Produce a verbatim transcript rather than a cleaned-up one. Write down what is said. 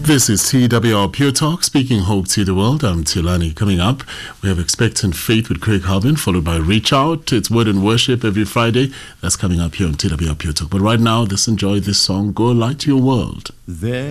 This is T W R Pure Talk, speaking hope to the world. I'm Tilani. Coming up, we have Expectant Faith with Craig Harbin, followed by Reach Out. It's Word and Worship every Friday. That's coming up here on T W R Pure Talk. But right now, let's enjoy this song, Go Light Your World. There